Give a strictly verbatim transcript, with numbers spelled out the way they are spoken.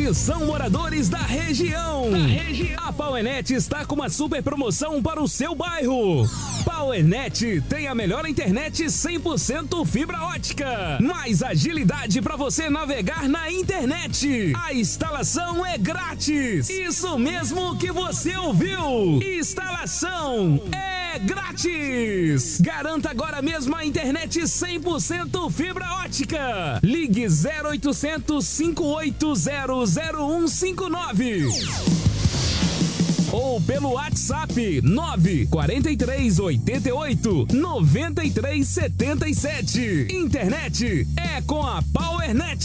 Atenção, moradores da região. Da região. A Powernet está com uma super promoção para o seu bairro. Powernet tem a melhor internet cem por cento fibra ótica. Mais agilidade para você navegar na internet. A instalação é grátis. Isso mesmo que você ouviu. Instalação é grátis. Garanta agora mesmo a internet cem por cento fibra ótica. Ligue zero oitocentos, cinco oito zero, zero um cinco nove. Ou pelo WhatsApp nove quatro três oito oito, nove três sete sete. Internet é com a Powernet.